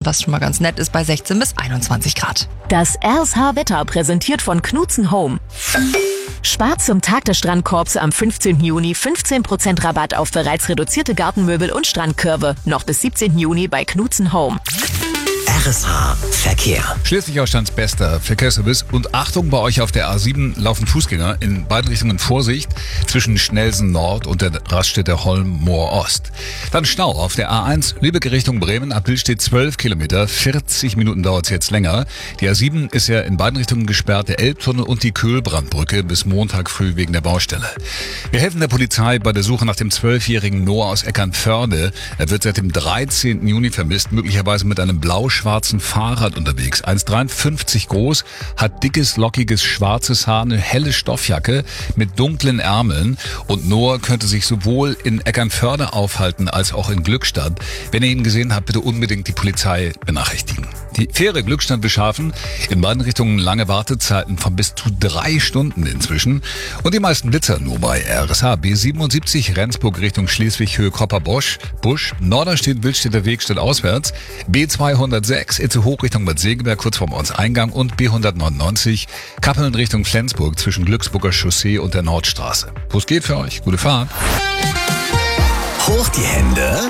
was schon mal ganz nett ist, bei 16 bis 21 Grad. Das RSH-Wetter präsentiert von Knutzen Home. Spart zum Tag des Strandkorbs am 15. Juni 15% Rabatt auf bereits reduzierte Gartenmöbel und Strandkörbe. Noch bis 17. Juni bei Knutzen Home. RSH Verkehr. Schleswig-Holsteins bester Verkehrsservice. Und Achtung, bei euch auf der A7 laufen Fußgänger in beiden Richtungen Vorsicht zwischen Schnelsen Nord und der Raststätte Holm-Moor Ost. Dann Stau auf der A1 Lübeck Richtung Bremen. Ab Billstedt 12 Kilometer. 40 Minuten dauert es jetzt länger. Die A7 ist ja in beiden Richtungen gesperrt. Der Elbtunnel und die Köhlbrandbrücke bis Montag früh wegen der Baustelle. Wir helfen der Polizei bei der Suche nach dem 12-jährigen Noah aus Eckernförde. Er wird seit dem 13. Juni vermisst, möglicherweise mit einem blau-schwarzen Fahrrad unterwegs. 1,53 groß, hat dickes, lockiges, schwarzes Haar, eine helle Stoffjacke mit dunklen Ärmeln. Und Noah könnte sich sowohl in Eckernförde aufhalten als auch in Glückstadt. Wenn ihr ihn gesehen habt, bitte unbedingt die Polizei benachrichtigen. Die Fähre Glückstadt beschaffen, in beiden Richtungen lange Wartezeiten von bis zu 3 Stunden inzwischen. Und die meisten Blitzer nur bei RSH. B77 Rendsburg Richtung Schleswig-Höhe Kopper-Busch. Norderstedt Wildstädter Weg steht auswärts. B206 Itze hoch Richtung Bad Segeberg kurz vorm Ortseingang. Und B199 Kappeln Richtung Flensburg zwischen Glücksburger Chaussee und der Nordstraße. Wo es geht für euch. Gute Fahrt. Hoch die Hände.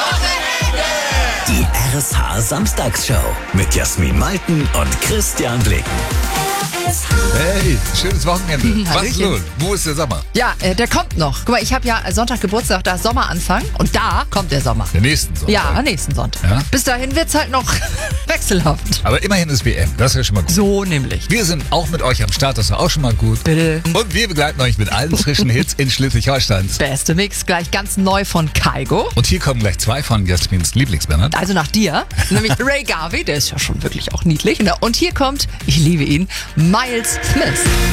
Die RSH Samstagsshow mit Jasmin Malten und Christian Blicken. Hey, schönes Wochenende. Was ist los? Wo ist der Sommer? Ja, der kommt noch. Guck mal, ich habe ja Sonntag Geburtstag, da ist Sommeranfang und da kommt der Sommer. Der nächsten Sonntag. Ja, nächsten Sonntag. Ja? Bis dahin wird's halt noch wechselhaft. Aber immerhin ist WM. Das ist ja schon mal gut. So nämlich. Wir sind auch mit euch am Start. Das ist auch schon mal gut. Bitte. Und wir begleiten euch mit allen frischen Hits in Schleswig-Holsteins. Beste Mix, gleich ganz neu von Kaigo. Und hier kommen gleich 2 von Jasmins Lieblingsbändern. Also nach dir, nämlich Ray Garvey, der ist ja schon wirklich auch niedlich. Und hier kommt, ich liebe ihn, Miles Smith.